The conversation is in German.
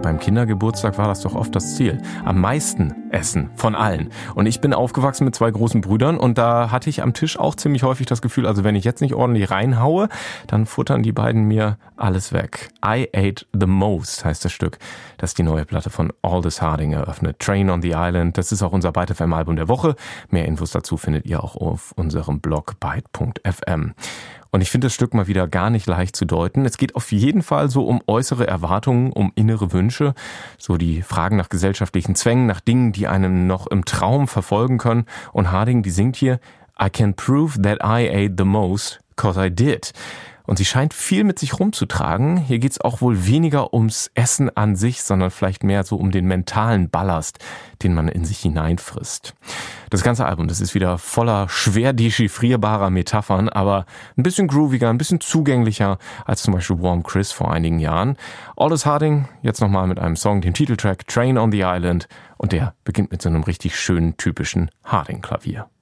beim Kindergeburtstag war das doch oft das Ziel. Am meisten essen von allen. Und ich bin aufgewachsen mit 2 großen Brüdern und da hatte ich am Tisch auch ziemlich häufig das Gefühl, also wenn ich jetzt nicht ordentlich reinhaue, dann futtern die beiden mir alles weg. I Ate the Most heißt das Stück, das die neue Platte von Aldous Harding eröffnet. Train on the Island, das ist auch unser Byte FM Album der Woche. Mehr Infos dazu findet ihr auch auf unserem Blog byte.fm. Und ich finde das Stück mal wieder gar nicht leicht zu deuten. Es geht auf jeden Fall so um äußere Erwartungen, um innere Wünsche, so die Fragen nach gesellschaftlichen Zwängen, nach Dingen, die einem noch im Traum verfolgen können. Und Harding, die singt hier, I can prove that I ate the most, 'cause I did. Und sie scheint viel mit sich rumzutragen. Hier geht's auch wohl weniger ums Essen an sich, sondern vielleicht mehr so um den mentalen Ballast, den man in sich hineinfrisst. Das ganze Album, das ist wieder voller schwer dechiffrierbarer Metaphern, aber ein bisschen grooviger, ein bisschen zugänglicher als zum Beispiel Warm Chris vor einigen Jahren. Aldous Harding, jetzt nochmal mit einem Song, dem Titeltrack Train on the Island. Und der beginnt mit so einem richtig schönen, typischen Harding-Klavier.